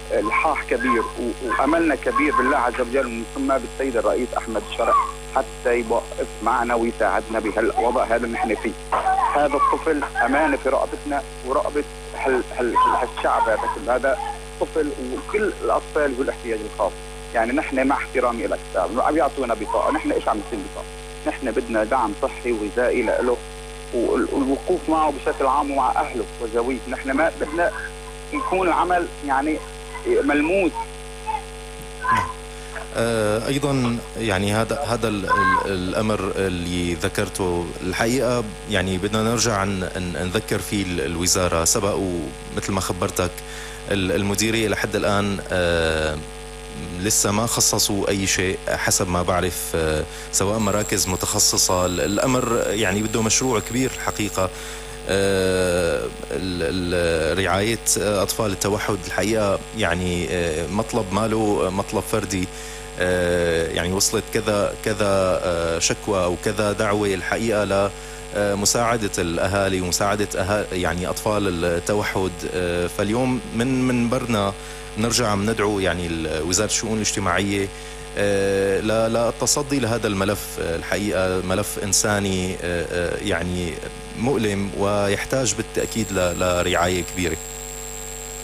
الحاح كبير واملنا كبير بالله عز وجل ومن ثم بالسيد الرئيس احمد شرع حتى يوقف معنا ويساعدنا بهالوضع هذا اللي نحن فيه. هذا الطفل امانه في رقبتنا ورقبه هالشعب، هذا كل هذا طفل وكل الاطفال ذو الاحتياج الخاص. يعني نحن مع احترامي لك عم يعطونا بطاقه، نحن ايش عم نصير بطاقه؟ نحن بدنا دعم صحي وغذائي له والوقوف معه بشكل عام ومع اهله وزويه. نحن ما بدنا يكون العمل يعني ملموس. ايضا يعني هذا الامر اللي ذكرته الحقيقه يعني بدنا نرجع نذكر فيه الوزاره. سبق ومثل ما خبرتك المديريه لحد الان لسه ما خصصوا أي شيء حسب ما بعرف، سواء مراكز متخصصة. الأمر يعني بده مشروع كبير الحقيقة. رعاية أطفال التوحد الحقيقة يعني مطلب ماله مطلب فردي. يعني وصلت كذا شكوى أو كذا دعوة الحقيقة لمساعدة الأهالي ومساعدة يعني أطفال التوحد. فاليوم من منبرنا نرجع ندعو يعني وزارة الشؤون الاجتماعية للتصدي لهذا الملف. الحقيقة ملف إنساني يعني مؤلم ويحتاج بالتأكيد لرعاية كبيرة.